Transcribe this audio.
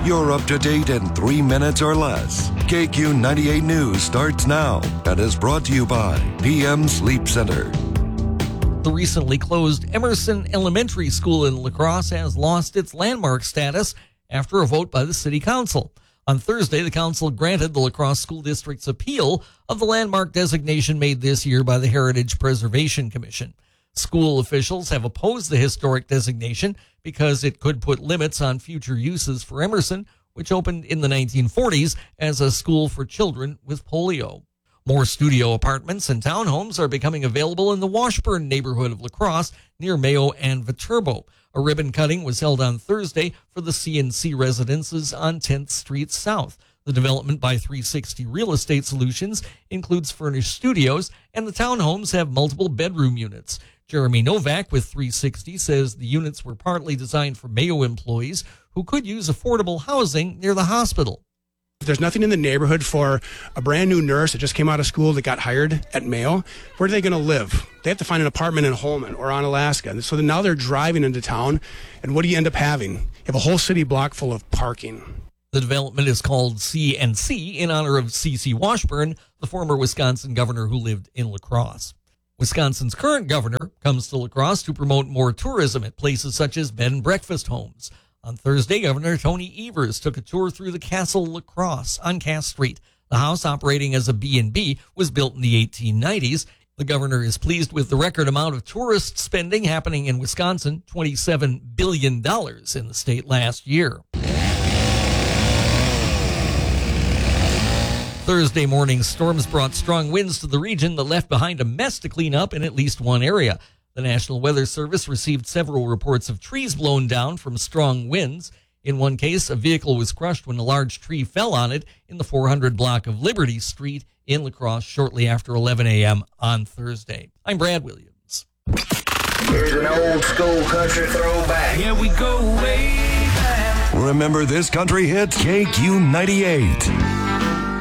You're up to date in 3 minutes or less. KQ 98 News starts now and is brought to you by PM Sleep Center. The recently closed Emerson Elementary School in La Crosse has lost its landmark status after a vote by the City Council. On Thursday, the council granted the La Crosse School District's appeal of the landmark designation made this year by the Heritage Preservation Commission. School officials have opposed the historic designation because it could put limits on future uses for Emerson, which opened in the 1940s as a school for children with polio. More studio apartments and townhomes are becoming available in the Washburn neighborhood of La Crosse near Mayo and Viterbo. A ribbon cutting was held on Thursday for the C&C residences on 10th Street South. The development by 360 Real Estate Solutions includes furnished studios, and the townhomes have multiple bedroom units. Jeremy Novak with 360 says the units were partly designed for Mayo employees who could use affordable housing near the hospital. There's nothing in the neighborhood for a brand new nurse that just came out of school that got hired at Mayo. Where are they going to live? They have to find an apartment in Holman or on Alaska. And so now they're driving into town, and what do you end up having? You have a whole city block full of parking. The development is called C&C in honor of C.C. Washburn, the former Wisconsin governor who lived in La Crosse. Wisconsin's current governor comes to La Crosse to promote more tourism at places such as bed and breakfast homes. On Thursday, Governor Tony Evers took a tour through the Castle La Crosse on Cass Street. The house, operating as a B&B, was built in the 1890s. The governor is pleased with the record amount of tourist spending happening in Wisconsin, $27 billion in the state last year. Thursday morning storms brought strong winds to the region that left behind a mess to clean up in at least one area. The National Weather Service received several reports of trees blown down from strong winds. In one case, a vehicle was crushed when a large tree fell on it in the 400 block of Liberty Street in La Crosse shortly after 11 a.m. on Thursday. I'm Brad Williams. Here's an old school country throwback. Yeah, we go way back. Remember this country hit? KQ 98.